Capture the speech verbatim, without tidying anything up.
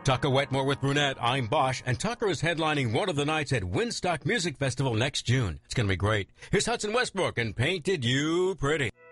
Tucker Wetmore with Brunette. I'm Bosch, and Tucker is headlining one of the nights at Winstock Music Festival next June. It's going to be great. Here's Hudson Westbrook and Painted You Pretty.